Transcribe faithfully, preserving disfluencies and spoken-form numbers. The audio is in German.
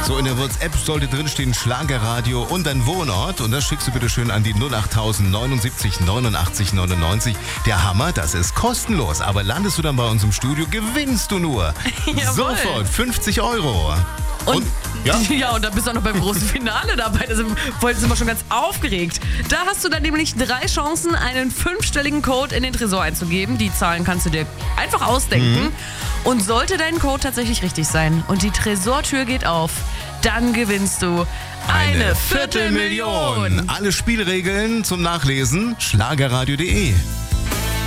So, in der WhatsApp sollte drinstehen Schlagerradio und dein Wohnort. Und das schickst du bitte schön an die null acht tausend neunundsiebzig neunundachtzig neunundneunzig. Der Hammer, das ist kostenlos. Aber landest du dann bei uns im Studio, gewinnst du nur sofort fünfzig Euro. Und, und ja. ja, und dann bist du auch noch beim großen Finale dabei. Da sind, sind wir schon ganz aufgeregt. Da hast du dann nämlich drei Chancen, einen fünfstelligen Code in den Tresor einzugeben. Die Zahlen kannst du dir einfach ausdenken. Mhm. Und sollte dein Code tatsächlich richtig sein und die Tresortür geht auf, dann gewinnst du eine, eine Viertelmillion. Alle Spielregeln zum Nachlesen schlagerradio punkt de.